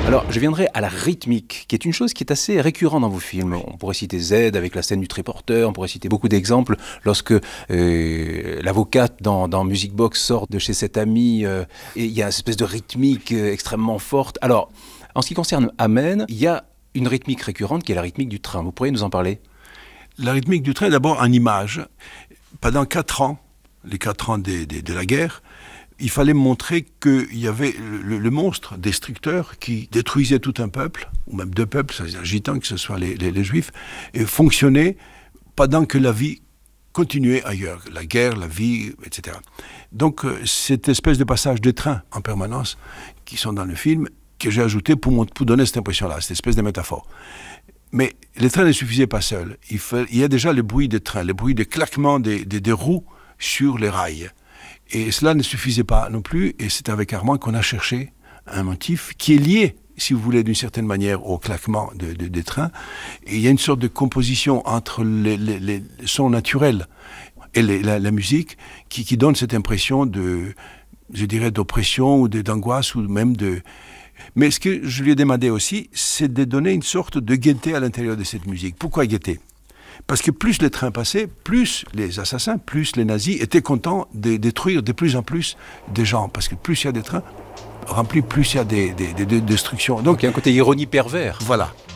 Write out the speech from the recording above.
Alors, je viendrai à la rythmique, qui est une chose qui est assez récurrente dans vos films. On pourrait citer Z avec la scène du triporteur, on pourrait citer beaucoup d'exemples. Lorsque l'avocate dans Music Box sort de chez cet ami, et il y a une espèce de rythmique extrêmement forte. Alors, en ce qui concerne Amen, il y a une rythmique récurrente qui est la rythmique du train. Vous pourriez nous en parler ? La rythmique du train est d'abord en image. Pendant 4 ans, les 4 ans de la guerre, il fallait montrer qu'il y avait le monstre destructeur qui détruisait tout un peuple, ou même 2 peuples, c'est-à-dire gitans, que ce soit les juifs, et fonctionnait pendant que la vie continuait ailleurs, la guerre, la vie, etc. Donc cette espèce de passage de train en permanence, qui sont dans le film, que j'ai ajouté pour donner cette impression-là, cette espèce de métaphore. Mais les trains ne suffisaient pas seuls. Il y a déjà le bruit des trains, le bruit des claquements des roues sur les rails. Et cela ne suffisait pas non plus, et c'est avec Armand qu'on a cherché un motif qui est lié, si vous voulez, d'une certaine manière au claquement des trains. Et il y a une sorte de composition entre les sons naturels et la musique qui donne cette impression d'oppression ou d'angoisse ou même de... Mais ce que je lui ai demandé aussi, c'est de donner une sorte de gaieté à l'intérieur de cette musique. Pourquoi gaieté ? Parce que plus les trains passaient, plus les assassins, plus les nazis étaient contents de détruire de plus en plus de gens. Parce que plus il y a des trains remplis, plus il y a des destructions. Donc il y a un côté ironie pervers. Voilà.